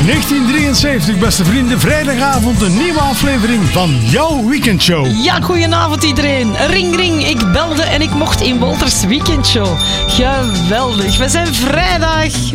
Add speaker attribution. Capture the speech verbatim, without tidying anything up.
Speaker 1: negentien drieënzeventig, beste vrienden. Vrijdagavond een nieuwe aflevering van jouw weekendshow.
Speaker 2: Ja, goedenavond iedereen. Ring, ring. Ik belde en ik mocht in Wolters weekendshow. Geweldig. We zijn vrijdag.